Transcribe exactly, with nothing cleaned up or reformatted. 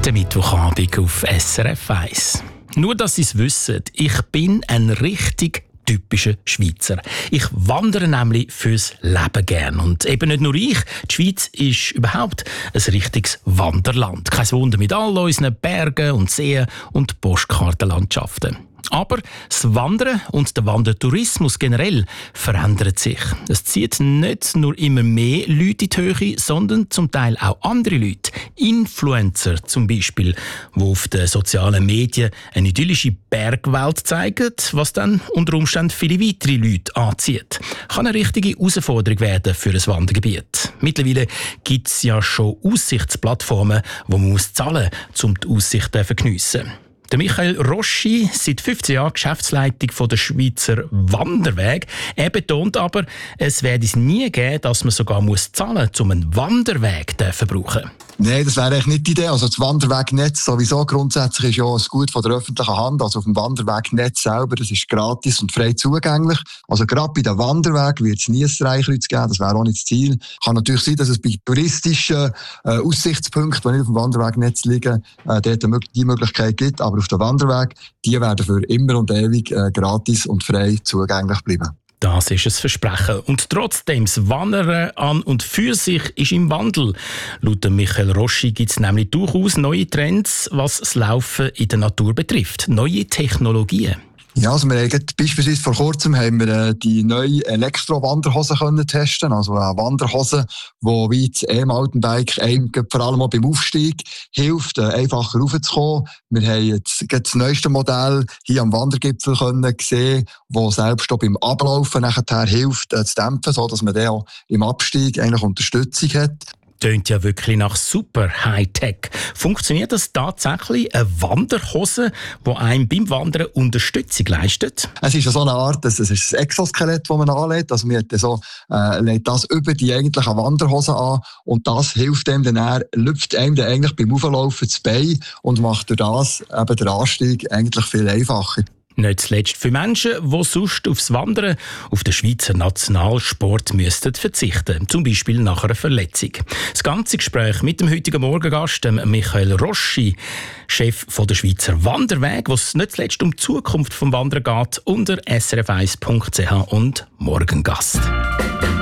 Der Mittwochabend auf S R F eins. Nur, dass Sie es wissen, ich bin ein richtig typischer Schweizer. Ich wandere nämlich fürs Leben gern. Und eben nicht nur ich, die Schweiz ist überhaupt ein richtiges Wanderland. Kein Wunder mit all unseren Bergen und Seen und Postkartenlandschaften. Aber das Wandern und der Wandertourismus generell verändert sich. Es zieht nicht nur immer mehr Leute in die Höhe, sondern zum Teil auch andere Leute. Influencer zum Beispiel, die auf den sozialen Medien eine idyllische Bergwelt zeigen, was dann unter Umständen viele weitere Leute anzieht. Kann eine richtige Herausforderung werden für ein Wandergebiet. Mittlerweile gibt es ja schon Aussichtsplattformen, wo man muss zahlen muss, um die Aussicht zu geniessen. Der Michael Roschi, seit fünfzehn Jahren Geschäftsleitung von der Schweizer Wanderweg. Er betont aber, es werde es nie geben, dass man sogar muss zahlen muss, um einen Wanderweg zu brauchen. Nein, das wäre eigentlich nicht die Idee. Also das Wanderwegnetz sowieso grundsätzlich ist ja ein Gut von der öffentlichen Hand. Also auf dem Wanderwegnetz selber, das ist gratis und frei zugänglich. Also gerade bei den Wanderwegen wird es nie ein Streichkreuz geben. Das wäre auch nicht das Ziel. Kann natürlich sein, dass es bei touristischen äh, Aussichtspunkten, die nicht auf dem Wanderwegnetz liegen, äh, dort die Möglichkeit gibt. Aber auf dem Wanderweg, die werden für immer und ewig äh, gratis und frei zugänglich bleiben. Das ist ein Versprechen. Und trotzdem, das Wandern an und für sich ist im Wandel. Laut Michael Roschi gibt es nämlich durchaus neue Trends, was das Laufen in der Natur betrifft. Neue Technologien. Ja, also wir haben beispielsweise vor kurzem haben wir äh, die neue Elektro-Wanderhose können testen. Also eine Wanderhose, die wie das E-Mountainbike einem vor allem auch beim Aufstieg hilft, äh, einfacher raufzukommen. Wir haben jetzt das neueste Modell hier am Wandergipfel können sehen, das selbst auch beim Ablaufen nachher hilft, äh, zu dämpfen, sodass man dann auch im Abstieg eigentlich Unterstützung hat. Tönt ja wirklich nach super Hightech. Funktioniert das tatsächlich, eine Wanderhose, die einem beim Wandern Unterstützung leistet? Es ist so eine Art, das ist ein Exoskelett, das man anlegt. Also man so, äh, legt das über die eigentliche Wanderhose an und das hilft einem dann, er lüpft einem dann eigentlich beim Auflaufen das Bein und macht durch das eben den Anstieg eigentlich viel einfacher. Nicht zuletzt für Menschen, die sonst aufs Wandern auf den Schweizer Nationalsport müssten verzichten, zum Beispiel nach einer Verletzung. Das ganze Gespräch mit dem heutigen Morgengast, dem Michael Roschi, Chef von der Schweizer Wanderweg, wo es nicht zuletzt um die Zukunft des Wanderns geht, unter s r f eins punkt c h und Morgengast.